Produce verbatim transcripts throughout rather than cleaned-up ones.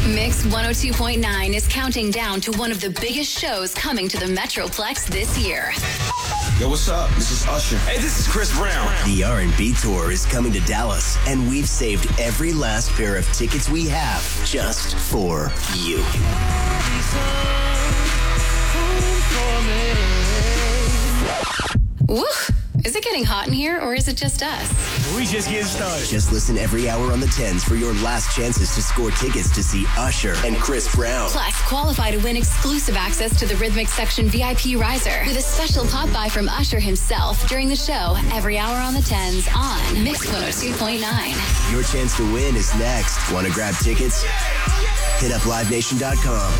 Mix one oh two point nine is counting down to one of the biggest shows coming to the Metroplex this year. Yo, what's up? This is Usher. Hey, this is Chris Brown. The R and B Tour is coming to Dallas, and we've saved every last pair of tickets we have just for you. Woo! Is it getting hot in here, or is it just us? We just getting started. Just listen every hour on the tens for your last chances to score tickets to see Usher and Chris Brown. Plus, qualify to win exclusive access to the Rhythmic Section V I P riser with a special pop-by from Usher himself during the show every hour on the tens on Mix one oh two point nine. Your chance to win is next. Want to grab tickets? Hit up live nation dot com.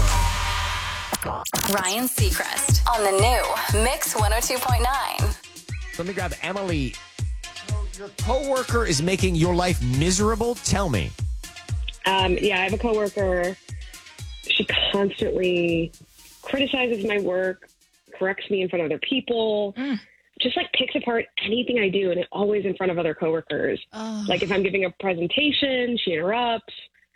Ryan Seacrest on the new Mix one oh two point nine. Let me grab Emily. Your coworker is making your life miserable? Tell me. Um, yeah, I have a coworker. She constantly criticizes my work, corrects me in front of other people, mm. just like picks apart anything I do, and it always in front of other coworkers. Oh. Like if I'm giving a presentation, she interrupts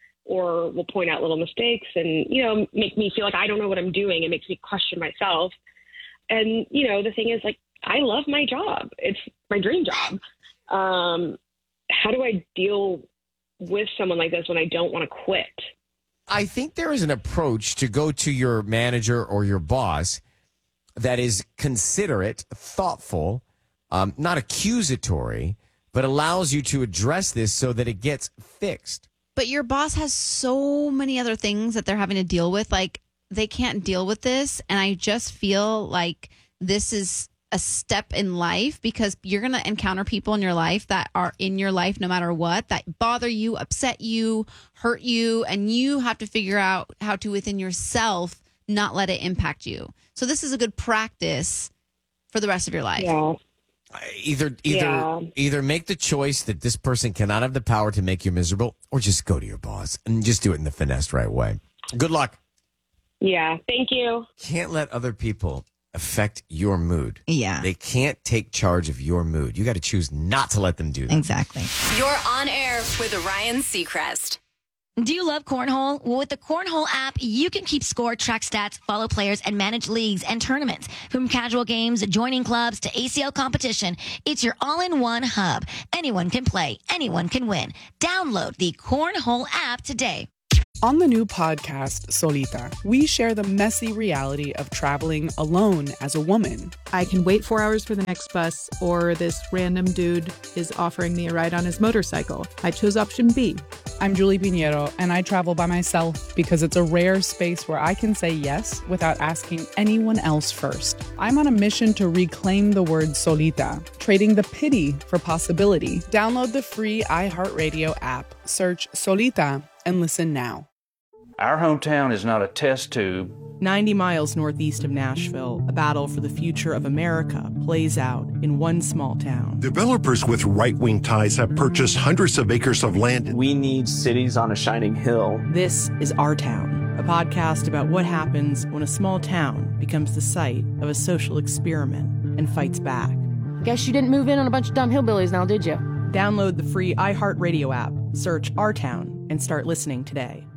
or will point out little mistakes and, you know, make me feel like I don't know what I'm doing. It makes me question myself. And, you know, the thing is, like, I love my job. It's my dream job. Um, how do I deal with someone like this when I don't want to quit? I think there is an approach to go to your manager or your boss that is considerate, thoughtful, um, not accusatory, but allows you to address this so that it gets fixed. But your boss has so many other things that they're having to deal with. Like, they can't deal with this. And I just feel like this is a step in life because you're going to encounter people in your life that are in your life no matter what, that bother you, upset you, hurt you, and you have to figure out how to, within yourself, not let it impact you. So this is a good practice for the rest of your life. Yeah. Either either yeah. either make the choice that this person cannot have the power to make you miserable, or just go to your boss and just do it in the finesse right way. Good luck. Yeah, thank you. Can't let other people affect your mood. Yeah. They can't take charge of your mood. You got to choose not to let them do that. Exactly. You're on air with Ryan Seacrest. Do you love cornhole? Well, with the Cornhole app, you can keep score, track stats, follow players, and manage leagues and tournaments. From casual games, joining clubs, to A C L competition, it's your all-in-one hub. Anyone can play. Anyone can win. Download the Cornhole app today. On the new podcast, Solita, we share the messy reality of traveling alone as a woman. I can wait four hours for the next bus, or this random dude is offering me a ride on his motorcycle. I chose option B. I'm Julie Pinheiro, and I travel by myself because it's a rare space where I can say yes without asking anyone else first. I'm on a mission to reclaim the word solita, trading the pity for possibility. Download the free iHeartRadio app, search Solita, and listen now. Our hometown is not a test tube. ninety miles northeast of Nashville, a battle for the future of America plays out in one small town. Developers with right-wing ties have purchased hundreds of acres of land. We need cities on a shining hill. This is Our Town, a podcast about what happens when a small town becomes the site of a social experiment and fights back. Guess you didn't move in on a bunch of dumb hillbillies now, did you? Download the free iHeartRadio app, search Our Town, and start listening today.